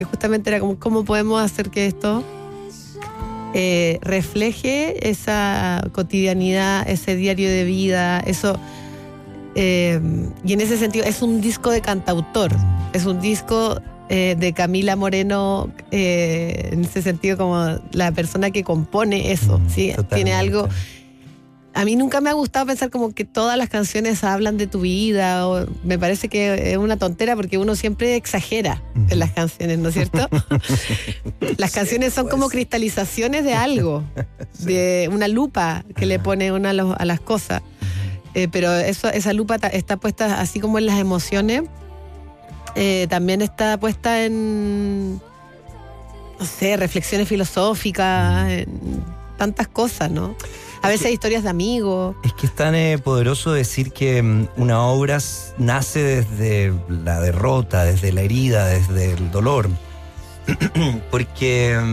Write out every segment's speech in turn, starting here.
que justamente era como cómo podemos hacer que esto refleje esa cotidianidad, ese diario de vida, eso. Y en ese sentido es un disco de cantautor, es un disco de Camila Moreno, en ese sentido como la persona que compone eso, ¿sí? Tiene algo. A mí nunca me ha gustado pensar como que todas las canciones hablan de tu vida, o me parece que es una tontera porque uno siempre exagera en las canciones, ¿no es cierto? Las canciones son como cristalizaciones de algo, de una lupa que le pone uno a las cosas. Pero esa lupa está puesta así como en las emociones, también está puesta en, no sé, reflexiones filosóficas, en tantas cosas, ¿no? A veces hay historias de amigos. Es que es tan poderoso decir que una obra nace desde la derrota, desde la herida, desde el dolor. porque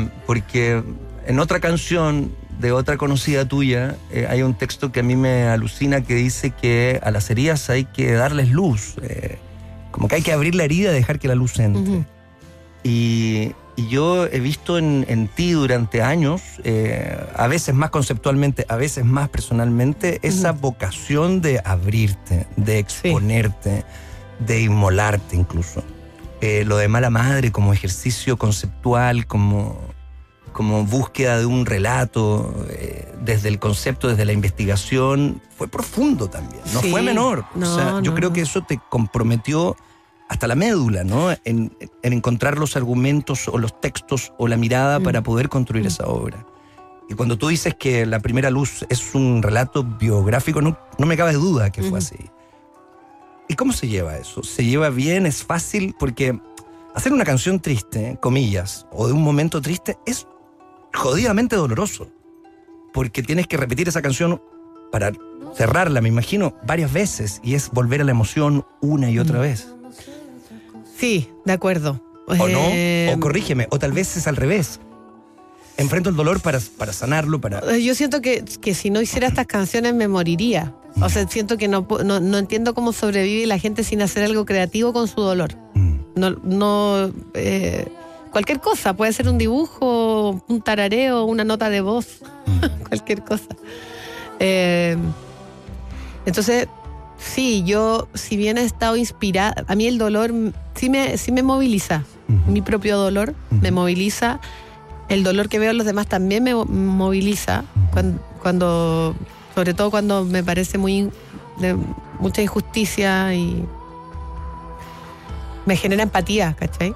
en otra canción de otra conocida tuya, hay un texto que a mí me alucina que dice que a las heridas hay que darles luz, como que hay que abrir la herida y dejar que la luz entre. Uh-huh. Y yo he visto en ti durante años, a veces más conceptualmente, a veces más personalmente, esa vocación de abrirte, de exponerte, de inmolarte incluso. Lo de Mala Madre como ejercicio conceptual, como búsqueda de un relato, desde el concepto, desde la investigación, fue profundo también, no fue menor. Yo creo que eso te comprometió hasta la médula, ¿no? En encontrar los argumentos o los textos o la mirada para poder construir esa obra. Y cuando tú dices que La Primera Luz es un relato biográfico, no me cabe duda que fue así. ¿Y cómo se lleva eso? ¿Se lleva bien? ¿Es fácil? Porque hacer una canción triste, comillas, o de un momento triste, es jodidamente doloroso. Porque tienes que repetir esa canción para cerrarla, me imagino, varias veces. Y es volver a la emoción una y otra vez. Sí, de acuerdo. O no, o corrígeme, o tal vez es al revés. Enfrento el dolor para sanarlo, Yo siento que si no hiciera estas canciones me moriría. O sea, siento que no entiendo cómo sobrevive la gente sin hacer algo creativo con su dolor. Cualquier cosa, puede ser un dibujo, un tarareo, una nota de voz, cualquier cosa. Entonces, sí, yo, si bien he estado inspirada, a mí el dolor sí me moviliza. Mi propio dolor me moviliza. El dolor que veo en los demás también me moviliza. Cuando sobre todo cuando me parece de mucha injusticia y me genera empatía, ¿cachai?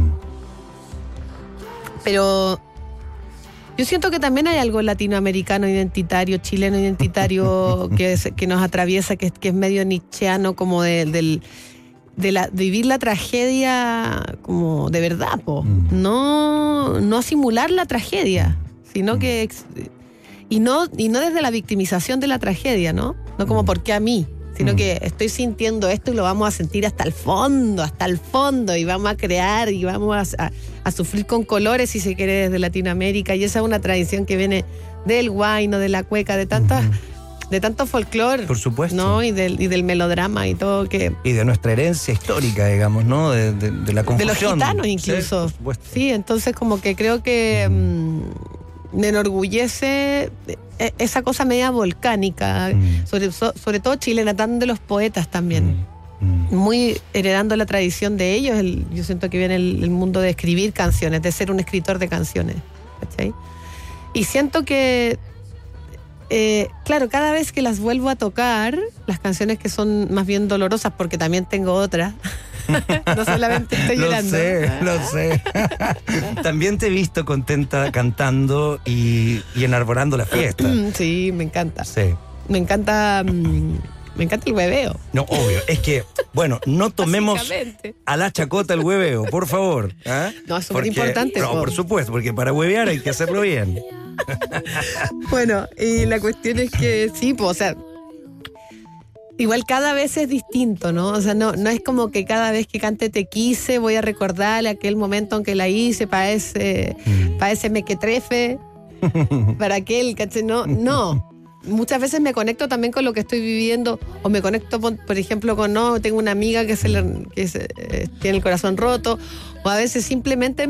Pero yo siento que también hay algo latinoamericano identitario, chileno identitario que nos atraviesa, que es medio nietzscheano, como de vivir la tragedia como de verdad, no simular la tragedia, sino que y no desde la victimización de la tragedia, no como ¿por qué a mí? Sino que estoy sintiendo esto y lo vamos a sentir hasta el fondo, y vamos a crear y vamos a sufrir con colores, si se quiere, desde Latinoamérica. Y esa es una tradición que viene del huayno, de la cueca, de tanto folclore. Por supuesto. ¿No? Y del melodrama y todo que... Y de nuestra herencia histórica, digamos, ¿no? De la confusión. De los gitanos incluso. Sí, por supuesto. Sí, entonces como que creo que me enorgullece esa cosa media volcánica, sobre todo chilena, tan de los poetas también. Muy heredando la tradición de ellos. Yo siento que viene el mundo de escribir canciones, de ser un escritor de canciones, ¿cachai? Y siento que claro, cada vez que las vuelvo a tocar, las canciones que son más bien dolorosas, porque también tengo otras, no solamente estoy llorando. Lo sé. También te he visto contenta cantando y enarborando la fiesta. Sí, me encanta. Sí. Me encanta el hueveo. No, obvio. Es que, bueno, no tomemos a la chacota el hueveo, por favor. No, es súper importante. No, por supuesto, porque para huevear hay que hacerlo bien. Bueno, y la cuestión es que sí, pues, o sea, igual cada vez es distinto, ¿no? O sea, no es como que cada vez que cante Te Quise voy a recordarle aquel momento en que la hice para ese mequetrefe, para aquel, ¿cachai? No. muchas veces me conecto también con lo que estoy viviendo, o me conecto, por ejemplo, con, tengo una amiga que tiene el corazón roto, o a veces simplemente